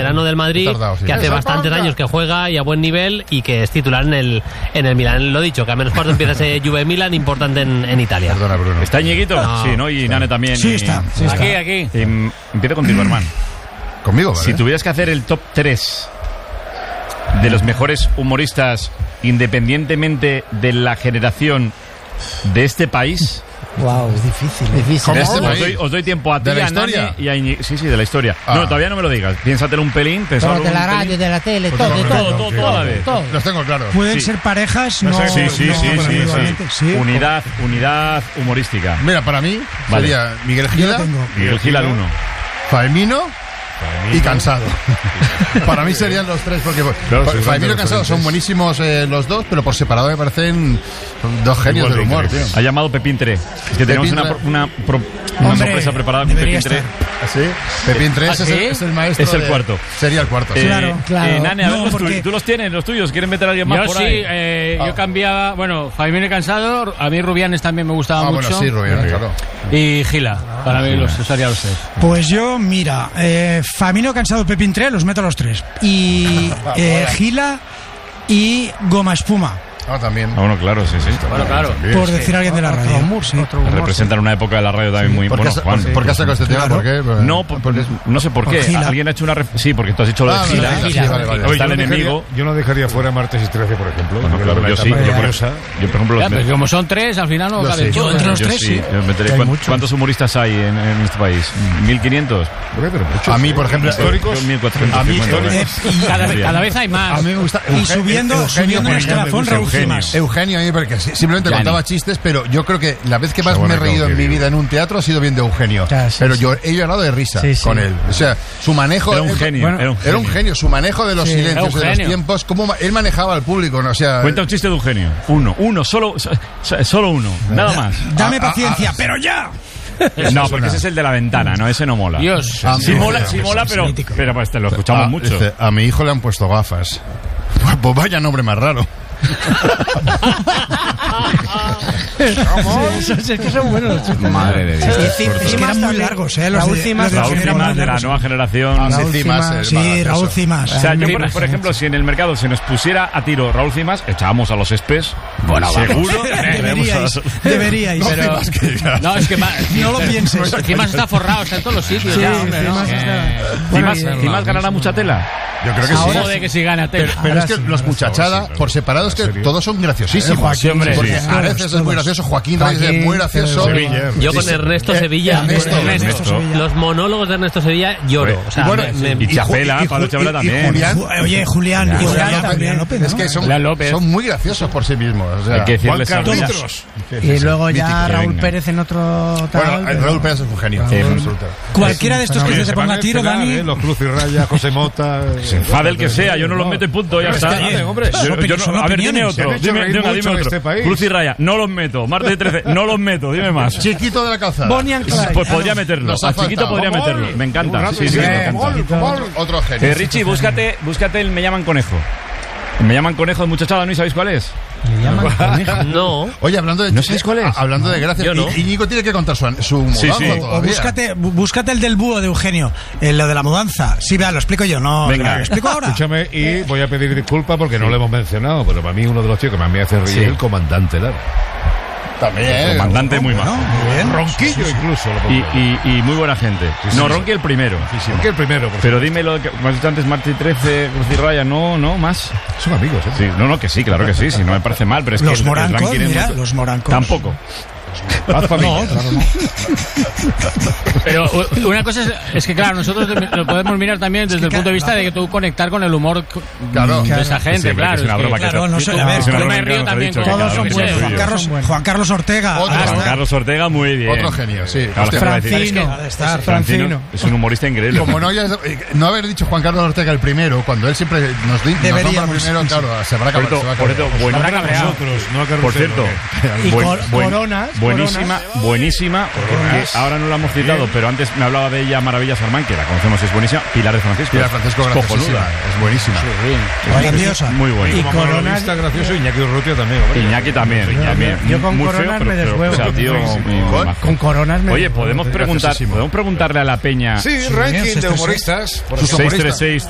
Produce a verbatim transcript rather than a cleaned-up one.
veterano del Madrid, tardado, sí. que hace bastantes años que juega y a buen nivel y que es titular en el en el Milan. Lo dicho, que a menos cuarto empieza ese Juve Milan importante en, en Italia. Perdona, Bruno. ¿Está Ñeguito? No. Sí, ¿no? Y Nane también. Sí, y... está. Sí, aquí, está. aquí. Eh, empiezo contigo, hermano. Conmigo, ¿vale? Si tuvieras que hacer el top tres de los mejores humoristas, independientemente de la generación de este país... Wow, es difícil. difícil. Este os, doy, os doy tiempo a ti, ¿De la a historia? Nane y a Iñi... Sí, sí, de la historia. Ah. No, todavía no me lo digas. Piénsatelo un pelín. Pero de la radio, de la tele, todo, todo, todo, todo, todo a la vez. Todo. Los tengo claros. Pueden sí. ser parejas, no... Sí, sí, no, sí, no, sí, sí, sí. Unidad, unidad humorística. Mira, para mí vale. sería Miguel Gila, Miguel Gila al uno. Faemino y Cansado. Para mí serían los tres, porque claro, sí, Faemino y Cansado son buenísimos eh, los dos, pero por separado me parecen dos genios del humor, tío. Ha llamado Pepín tres. Es que tenemos una, una, una, una sorpresa preparada con Pepín tres. ¿Ah, sí? Pepín tres ¿Ah, es, sí? el, es el maestro. Es el de, cuarto. Sería el cuarto. Eh, sí. Claro, claro. Eh, Nane, a ver, no, los porque... tuyos, tú los tienes, los tuyos. ¿Quieren meter a alguien más yo por sí, ahí? Eh, ah. yo cambiaba, bueno, Faemino y Cansado, a mí Rubianes también me gustaba ah, mucho. Bueno, sí, Rubianes, claro. Y Gila, para mí los serían los tres. Pues yo, mira, eh, Faemino, Cansado, Pepín tres, los meto a los tres. Y eh, Gila y Goma Espuma. Ah, también. Ah, bueno, claro, sí, sí. Bueno, claro. Por decir alguien de la radio. Humor, sí. Representan una época de la radio también muy ¿Por qué, bueno, Juan. ¿Por qué has sacado este tema? Claro. ¿Por qué? No, por, porque, no sé por qué. Por Alguien ha hecho una... Ref... Sí, porque tú has dicho lo de ah, Gila. Gila, Gila. sí, vale, vale. Oye, está el no enemigo. Dejaría, yo no dejaría fuera Martes y trece, por ejemplo. Bueno, claro, yo sí. Yo, por, yo, por ejemplo... Ya, Los pero como son tres, al final no cabe todo. Entre los yo tres, sí. sí. Yo meteré, ¿cuántos, ¿Cuántos humoristas hay en, en este país? ¿mil quinientos? A mí, por ejemplo, históricos. mil cuatrocientos. A mí, Cada, cada vez hay más. A mí me gusta. Y subiendo, subiendo en el escalafón, Raúl Cimas. Eugenio, a mí, porque simplemente Yani. contaba chistes, pero yo creo que la vez que más O sea, me he bueno, reído en mi digo. vida en un teatro ha sido viendo Eugenio. Ya, sí, pero sí. yo he llorado de risa Sí, sí. con él. O sea, su manejo. Era un él- genio. bueno, era un Era un genio, su manejo de los Sí. silencios, Era un de los genio. tiempos, cómo ma- él manejaba al público, ¿no? O sea, Cuenta un chiste de Eugenio. Uno, uno, solo, so- solo uno. Nada más. Dame Ah, ah, paciencia, ah, pero ya. No, porque ese es el de la ventana, no, ese no mola. Dios. a Sí mi- mola, sí mola, pero, pero pues, te lo escuchamos Ah, mucho. dice, a mi hijo le han puesto gafas. Pues, pues vaya nombre más raro. Sí, es que son buenos los chistes. Madre de Dios. Es que eran muy largos, ¿eh? Los Raúl de- Cimas, los de Raúl Eugenio eran Cimas muy de la largos. nueva generación. Ah, Raúl sí, Cimas, Cimas, el sí, más Raúl gracioso. Cimas. O sea, yo, por, Cimas. por ejemplo, si en el mercado se nos pusiera a tiro Raúl Cimas, echábamos a los espes. Bueno, seguro. Deberíais, deberíais. Pero, Cimas que digas. no, es que más, No lo pienses. Cimas está forrado, está en todos los sitios. Sí, ya, hombre, ¿no? Cimas Que- está- Cimas, Bueno, Cimas ganará mucha tela. Yo creo que sí. Ahora de que si gana tela. Pero es que los muchachada, por separado, es que todos son graciosísimos. Joaquín, hombre, Porque sí. Areces es muy gracioso, Joaquín Reyes es Joaquín, muy gracioso. Sevilla. Yo con Ernesto Eh, Sevilla, Ernesto, Ernesto, Sevilla. los monólogos de Ernesto Sevilla lloro. O sea, Y bueno, me- me- y Chapela, Ju- Pablo Ju- Chapela y- y también. Julián, Ju- Oye, Julián, Julián Julián López, también, López, es ¿no? que son, Julián López. son muy graciosos por sí mismos. O sea, Hay que decirles Juan a Carlitos. Y luego ya Mítico, Raúl venga. Pérez en otro tal. bueno, pero- Raúl Pérez es un genio. Sí. absoluto. Cualquiera de estos que se te ponga a tiro, Dani. ¿eh? Los Cruz y Raya, José Mota. Se enfade el que sea, yo no los meto en punto, ya Pero está. es que, hombre, Yo- son yo no- opiniones, a ver, dime son otro. opiniones. Dime, Se han hecho dime, reír dime mucho en otro. este país. Cruz y Raya, no los meto. Martes trece, no los meto, dime más. Chiquito de la calzada. Bonnie and Clyde. Pues podría meterlo. Nos ha A Chiquito faltado. podría meterlo. Me encanta. Sí, sí, me encanta. Otro genio. Eh, Richie, búscate, búscate el Me llaman conejo. El Me llaman conejo de muchachada, ¿no? ¿Y sabéis cuál es? Le llaman conejo. no. Oye, hablando de... ¿No sabéis cuál es? a- Hablando de gracias, Yo no. I- Íñigo tiene que contar su, su mudanza Sí, sí. O todavía. búscate, bú- búscate el del búho de Eugenio, el, lo de la mudanza. Sí, vea, lo explico yo, no. Venga. ¿Lo explico ahora? Escúchame, y voy a pedir disculpas porque no lo hemos mencionado, pero para mí uno de los tíos que más me hace reír Sí. es el comandante Lara. También. Comandante muy Bueno, majo. muy bien. Ronquillo incluso. Lo Y, pongo. y, y muy buena gente. Sí, sí, No, sí. Ronqui el primero. ¿Por qué el primero? Por Pero dime lo que me has dicho antes, Martí trece, Cruz y Raya, no, no, más. Son amigos, ¿eh? Sí, no, no, que sí, claro que sí, sí, no me parece mal, pero es que Los el- el morancos, ranking es mira, mucho- los morancos. Tampoco. Paz familia. No, claro, no. Pero u- una cosa es, es que, claro, nosotros lo podemos mirar también desde el punto de vista de que tú conectar con el humor co- Claro. de esa Sí, gente, hombre, claro. que es una que- broma que claro, se- no sé, a ver, es una yo broma me que río nos ha también dicho con- que Todos cada son vez buenos. que Juan soy yo. Carlos, Juan Carlos Ortega. Otro. ahora Juan está. Carlos Ortega, muy bien. Otro genio, sí. Claro, Hostia, que me va a decir, Francino. Ha de estar. Francino Francino. es un humorista increíble. Como no, hayas- eh, no haber dicho Juan Carlos Ortega el primero, cuando él siempre nos, di, nos nombra Deberíamos, primero, sí, claro, se habrá Por acabado. cierto, por cierto, buen- Habrá cabreado. Nosotros, no a Carlos por cierto, Ortega, Y buen- cor- buen- coronas, buenísima, buenísima, que ahora no la hemos citado, pero antes me hablaba de ella Maravilla Sarmán, que la conocemos, es buenísima. Pilar de Francisco. Pilar Francisco, es graciosísima, cojonuda. es buenísima. Grandiosa. Muy buena. Y Como Coronas- monologuista gracioso, Iñaki Urrutia también. hombre. Iñaki también, también. yo con muy feo, Coronas pero, me pero, deshuevo. o sea, tío, muy ¿Con? majo. Con coronas me. Oye, podemos preguntar, Graciosísimo. podemos preguntarle a la peña Sí, ranking de humoristas. Por Sus ejemplo. seis tres seis